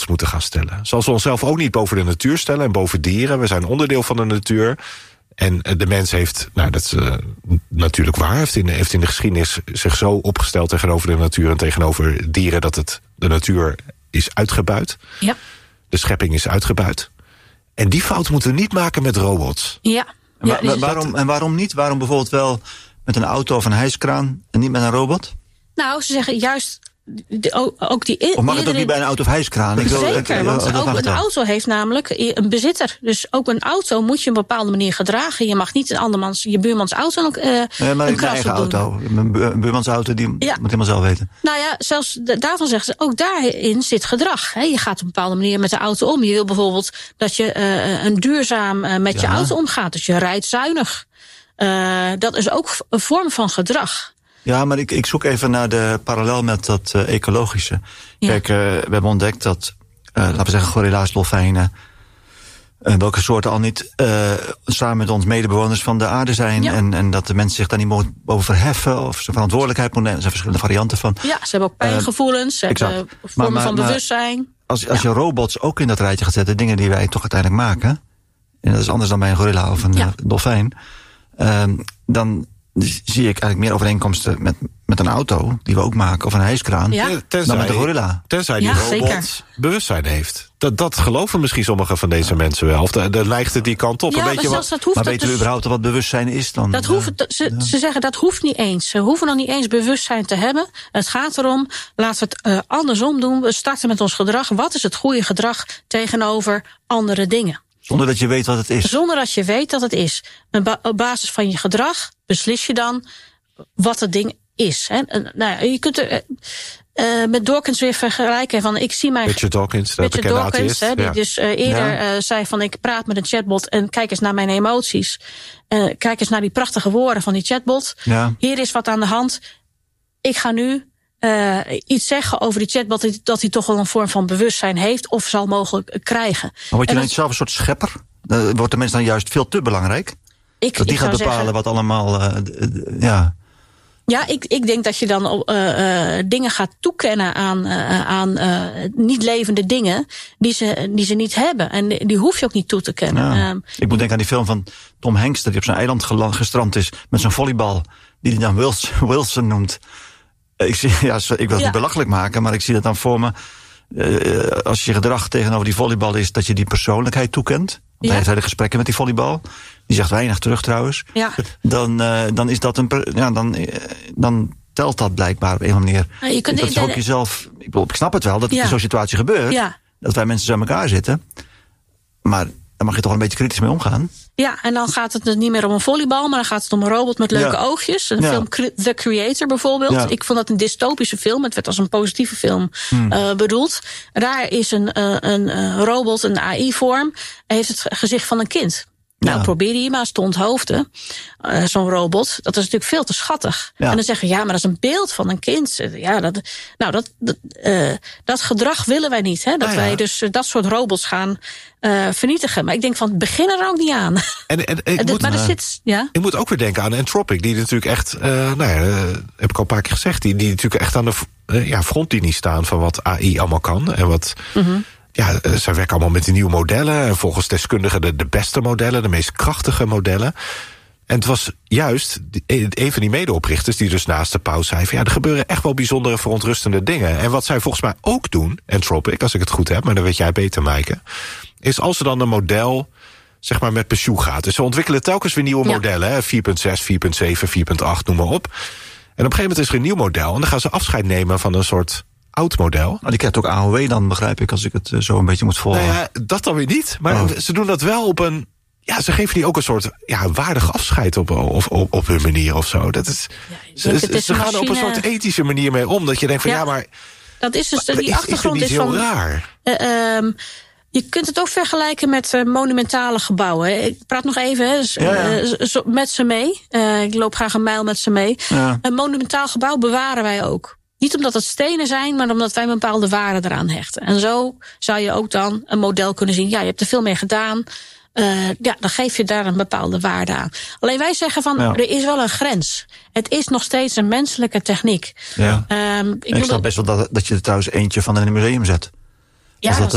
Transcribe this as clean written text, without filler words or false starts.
moeten gaan stellen. Zoals we onszelf ook niet boven de natuur stellen en boven dieren. We zijn onderdeel van de natuur. En de mens heeft, dat is natuurlijk waar, heeft in de geschiedenis zich zo opgesteld tegenover de natuur en tegenover dieren dat de natuur is uitgebuit. Ja. De schepping is uitgebuit. En die fout moeten we niet maken met robots. Ja. Waarom niet? Waarom bijvoorbeeld wel met een auto of een hijskraan en niet met een robot? Nou, ze zeggen juist ook die... Of mag het ook niet bij een auto of hijskraan? Zeker, want ook een auto heeft namelijk een bezitter. Dus ook een auto moet je op een bepaalde manier gedragen. Je mag niet je buurmans auto een kras mijn eigen auto. Mijn buurmans auto, die moet helemaal zelf weten. Nou ja, zelfs daarvan zeggen ze, ook daarin zit gedrag. Je gaat op een bepaalde manier met de auto om. Je wil bijvoorbeeld dat je een duurzaam met je auto omgaat. Dus je rijdt zuinig. Dat is ook een vorm van gedrag. Ja, maar ik zoek even naar de parallel met dat ecologische. Ja. Kijk, we hebben ontdekt dat, laten we zeggen, gorilla's, dolfijnen, welke soorten al niet, samen met ons medebewoners van de aarde zijn. Ja. En dat de mensen zich daar niet mogen over verheffen of ze verantwoordelijkheid moeten nemen. Er zijn verschillende varianten van. Ja, ze hebben ook pijngevoelens, ze hebben vormen van bewustzijn. Als je robots ook in dat rijtje gaat zetten, dingen die wij toch uiteindelijk maken, en dat is anders dan bij een gorilla of een dolfijn, dan zie ik eigenlijk meer overeenkomsten met een auto, die we ook maken, of een hijskraan, dan met een gorilla. Tenzij die robot bewustzijn heeft. Dat geloven misschien sommige van deze mensen wel. Of dan lijkt het die kant op. Ja, een beetje maar weten we überhaupt wat bewustzijn is dan? Ze zeggen dat hoeft niet eens. Ze hoeven nog niet eens bewustzijn te hebben. Het gaat erom, laten we het andersom doen. We starten met ons gedrag. Wat is het goede gedrag tegenover andere dingen? Zonder dat je weet wat het is. Zonder dat je weet dat het is. Op basis van je gedrag beslis je dan wat het ding is. Hè. Je kunt er met Dawkins weer vergelijken. Van, ik zie mijn Richard Dawkins, die dus eerder zei van, ik praat met een chatbot en kijk eens naar mijn emoties. Kijk eens naar die prachtige woorden van die chatbot. Ja. Hier is wat aan de hand. Ik ga nu iets zeggen over die chatbot dat hij toch wel een vorm van bewustzijn heeft of zal mogelijk krijgen. Maar word je dan niet zelf een soort schepper? Wordt de mens dan juist veel te belangrijk? Dat die gaat bepalen wat allemaal... Ja, ik denk dat je dan dingen gaat toekennen aan niet levende dingen die ze niet hebben. En die hoef je ook niet toe te kennen. Ja. Ik moet denken aan die film van Tom Hanks, dat hij op zijn eiland gestrand is met zo'n volleybal, die hij dan Wilson noemt. Ik wil het niet belachelijk maken, maar ik zie dat dan voor me. Als je gedrag tegenover die volleybal is dat je die persoonlijkheid toekent. Want hij heeft hele gesprekken met die volleybal. Die zegt weinig terug trouwens. Ja. Dan is dat dan telt dat blijkbaar op een of andere manier. Je kunt ook jezelf. Ik snap het wel dat in zo'n situatie gebeurt. Ja. Dat wij mensen aan elkaar zitten. Maar daar mag je toch een beetje kritisch mee omgaan. Ja, en dan gaat het niet meer om een volleybal, maar dan gaat het om een robot met leuke oogjes. Een film The Creator bijvoorbeeld. Ja. Ik vond dat een dystopische film. Het werd als een positieve film bedoeld. Daar is een robot, een AI-vorm, heeft het gezicht van een kind. Nou, probeer die maar eens te onthoofden. Zo'n robot, dat is natuurlijk veel te schattig. Ja. En dan zeggen we, maar dat is een beeld van een kind. Dat gedrag willen wij niet. Hè? Dat wij dus dat soort robots gaan vernietigen. Maar ik denk van, begin er ook niet aan. Ik moet ook weer denken aan Anthropic, die natuurlijk echt, heb ik al een paar keer gezegd, die natuurlijk echt aan de frontlinie staan van wat AI allemaal kan. En wat... Mm-hmm. Ja, zij werken allemaal met die nieuwe modellen. En volgens deskundigen de beste modellen, de meest krachtige modellen. En het was juist een van die medeoprichters die dus naast de pauze zei van, er gebeuren echt wel bijzondere verontrustende dingen. En wat zij volgens mij ook doen, Anthropic, als ik het goed heb, maar dan weet jij beter, Maaike, is als ze dan een model zeg maar met pensioen gaat. Dus ze ontwikkelen telkens weer nieuwe modellen, 4.6, 4.7, 4.8, noem maar op. En op een gegeven moment is er een nieuw model en dan gaan ze afscheid nemen van een soort oud model. Nou, die krijgt ook AOW dan, begrijp ik, als ik het zo een beetje moet volgen. Nou ja, dat dan weer niet. Maar ze doen dat wel op een... Ja, ze geven die ook een soort waardig afscheid op hun manier of zo. Dat is, ze gaan er op een soort ethische manier mee om. Dat je denkt van maar... Dat is dus, die achtergrond is heel raar. Je kunt het ook vergelijken met monumentale gebouwen. Ik praat nog even met ze mee. Ik loop graag een mijl met ze mee. Ja. Een monumentaal gebouw bewaren wij ook. Niet omdat het stenen zijn, maar omdat wij een bepaalde waarde eraan hechten. En zo zou je ook dan een model kunnen zien. Ja, je hebt er veel meer gedaan. Dan geef je daar een bepaalde waarde aan. Alleen wij zeggen van, er is wel een grens. Het is nog steeds een menselijke techniek. Ja. Ik snap best wel dat je er trouwens eentje van in een museum zet. Ja,